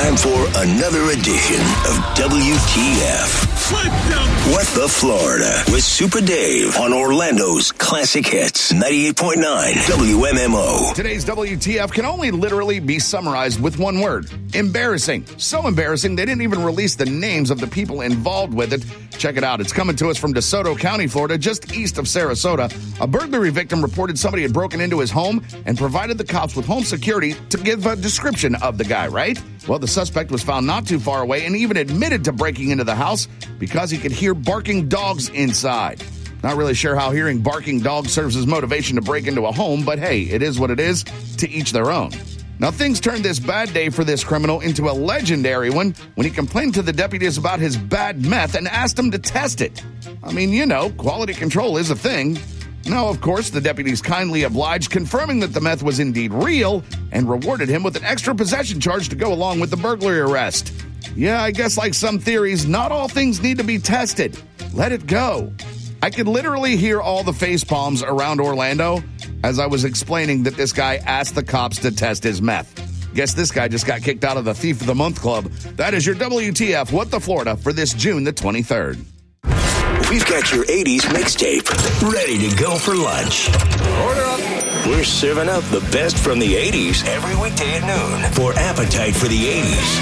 Time for another edition of WTF. What the Florida with Super Dave on Orlando's Classic Hits 98.9 WMMO. Today's WTF can only literally be summarized with one word: embarrassing. So embarrassing they didn't even release the names of the people involved with it. Check it out. It's coming to us from DeSoto County, Florida, just east of Sarasota. A burglary victim reported somebody had broken into his home and provided the cops with home security to give a description of the guy, right? Well, the suspect was found not too far away and even admitted to breaking into the house because he could hear barking dogs inside. Not really sure how hearing barking dogs serves as motivation to break into a home, but hey, it is what it is, to each their own. Now, things turned this bad day for this criminal into a legendary one when he complained to the deputies about his bad meth and asked them to test it. I mean, you know, quality control is a thing. Now, of course, the deputies kindly obliged, confirming that the meth was indeed real and rewarded him with an extra possession charge to go along with the burglary arrest. Yeah, I guess like some theories, not all things need to be tested. Let it go. I could literally hear all the face palms around Orlando as I was explaining that this guy asked the cops to test his meth. Guess this guy just got kicked out of the Thief of the Month Club. That is your WTF What the Florida for this June the 23rd. We've got your 80s mixtape ready to go for lunch. Order up. We're serving up the best from the 80s every weekday at noon for Appetite for the 80s.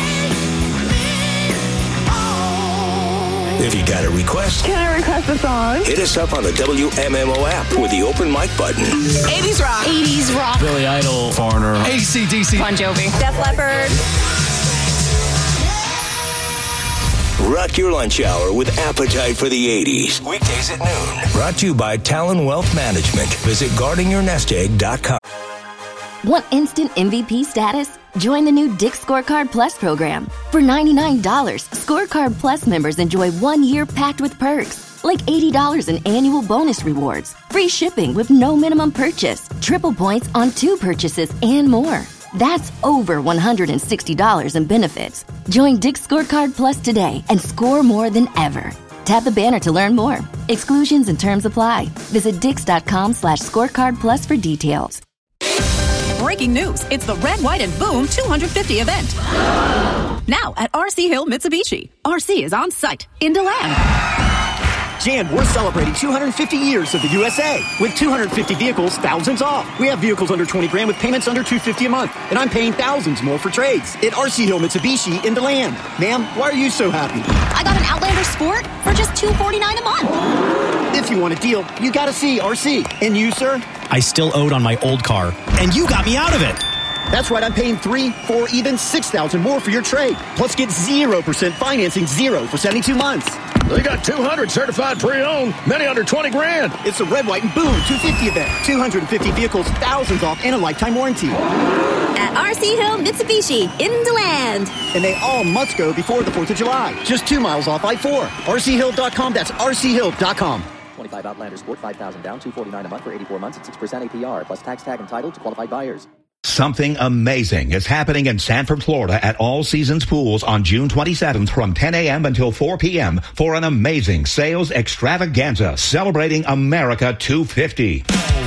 If you got a request, can I request a song? Hit us up on the WMMO app with the open mic button. 80s rock. 80s rock. Billy Idol. Foreigner. AC/DC. Bon Jovi. Def Leppard. Rock your lunch hour with Appetite for the 80s. Weekdays at noon. Brought to you by Talon Wealth Management. Visit guardingyournestegg.com. Want instant MVP status? Join the new Dick's Scorecard Plus program. For $99, Scorecard Plus members enjoy 1 year packed with perks, like $80 in annual bonus rewards, free shipping with no minimum purchase, triple points on 2 purchases, and more. That's over $160 in benefits. Join Dick's Scorecard Plus today and score more than ever. Tap the banner to learn more. Exclusions and terms apply. Visit dix.com/scorecard plus for details. Breaking news. It's the Red, White, and Boom 250 event. Now at RC Hill Mitsubishi. RC is on site in DeLand. Jan, we're celebrating 250 years of the USA. With 250 vehicles, thousands off. We have vehicles under 20 grand with payments under $250 a month. And I'm paying thousands more for trades at RC Hill Mitsubishi in DeLand. Ma'am, why are you so happy? I got an Outlander Sport for just $249 a month. If you want a deal, you gotta see RC. And you, sir? I still owed on my old car, and you got me out of it. That's right, I'm paying $3,000, $4,000, even $6,000 more for your trade. Plus get 0% financing, zero for 72 months. They got 200 certified pre-owned, many under 20 grand. It's the Red, White, and Boom 250 event. 250 vehicles, thousands off, and a lifetime warranty. At RC Hill Mitsubishi in DeLand. And they all must go before the 4th of July. Just 2 miles off I-4. RCHill.com, that's RCHill.com. 25 Outlander Sport, $5,000 down, $249 a month for 84 months at 6% APR, plus tax tag entitled to qualified buyers. Something amazing is happening in Sanford, Florida at All Seasons Pools on June 27th from 10 a.m. until 4 p.m. for an amazing sales extravaganza celebrating America 250.